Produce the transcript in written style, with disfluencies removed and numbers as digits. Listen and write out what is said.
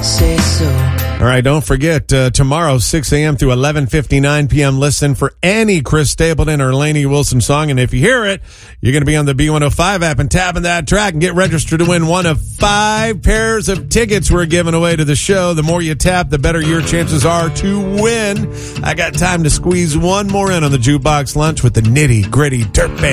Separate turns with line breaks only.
say so.
All right, don't forget, tomorrow, 6 a.m. through 11:59 p.m., listen for any Chris Stapleton or Lainey Wilson song. And if you hear it, you're going to be on the B105 app and tapping that track and get registered to win one of 5 pairs of tickets we're giving away to the show. The more you tap, the better your chances are to win. I got time to squeeze one more in on the Jukebox Lunch with the nitty-gritty dirt band.